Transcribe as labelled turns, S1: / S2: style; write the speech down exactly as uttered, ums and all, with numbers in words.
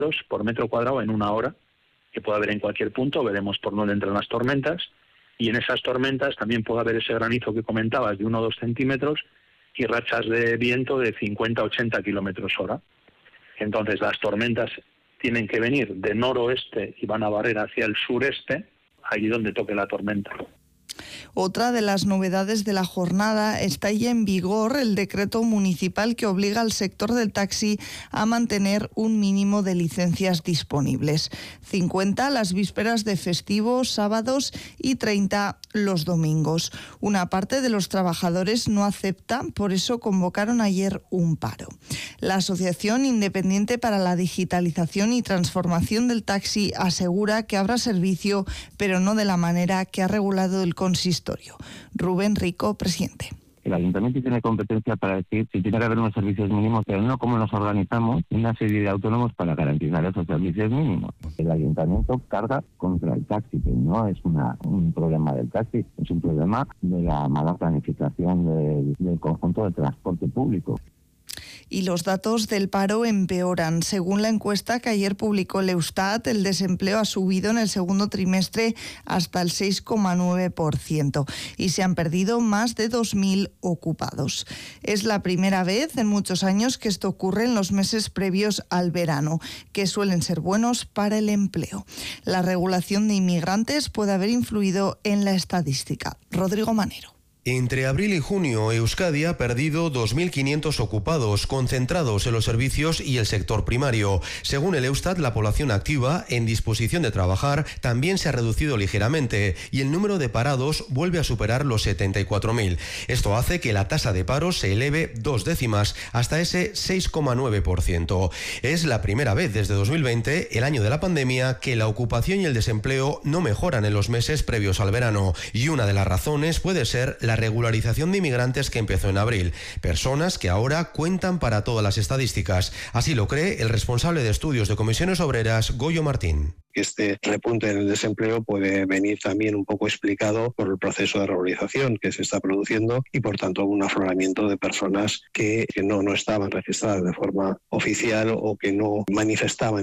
S1: por metro cuadrado en una hora, que puede haber en cualquier punto, veremos por dónde entran las tormentas, y en esas tormentas también puede haber ese granizo que comentabas de uno o dos centímetros y rachas de viento de cincuenta a ochenta kilómetros hora. Entonces las tormentas tienen que venir de noroeste y van a barrer hacia el sureste, allí donde toque la tormenta.
S2: Otra de las novedades de la jornada está ya en vigor el decreto municipal que obliga al sector del taxi a mantener un mínimo de licencias disponibles. cincuenta las vísperas de festivos, sábados y treinta los domingos. Una parte de los trabajadores no acepta, por eso convocaron ayer un paro. La Asociación Independiente para la Digitalización y Transformación del Taxi asegura que habrá servicio, pero no de la manera que ha regulado el consistorio. Rubén Rico, presidente.
S3: El ayuntamiento tiene competencia para decir si tiene que haber unos servicios mínimos, pero no cómo nos organizamos una serie de autónomos para garantizar esos servicios mínimos. El ayuntamiento carga contra el taxi, que no es una, un problema del taxi, es un problema de la mala planificación del, del conjunto de transporte público.
S2: Y los datos del paro empeoran. Según la encuesta que ayer publicó el Eustat, el desempleo ha subido en el segundo trimestre hasta el seis coma nueve por ciento y se han perdido más de dos mil ocupados. Es la primera vez en muchos años que esto ocurre en los meses previos al verano, que suelen ser buenos para el empleo. La regulación de inmigrantes puede haber influido en la estadística. Rodrigo Manero.
S4: Entre abril y junio, Euskadi ha perdido dos mil quinientos ocupados, concentrados en los servicios y el sector primario. Según el Eustat, la población activa, en disposición de trabajar, también se ha reducido ligeramente y el número de parados vuelve a superar los setenta y cuatro mil. Esto hace que la tasa de paro se eleve dos décimas, hasta ese seis coma nueve por ciento. Es la primera vez desde dos mil veinte, el año de la pandemia, que la ocupación y el desempleo no mejoran en los meses previos al verano. Y una de las razones puede ser la la regularización de inmigrantes que empezó en abril, personas que ahora cuentan para todas las estadísticas. Así lo cree el responsable de estudios de Comisiones Obreras, Goyo Martín.
S5: Este repunte en el desempleo puede venir también un poco explicado por el proceso de regularización que se está produciendo y por tanto un afloramiento de personas que, que no, no estaban registradas de forma oficial o que no manifestaban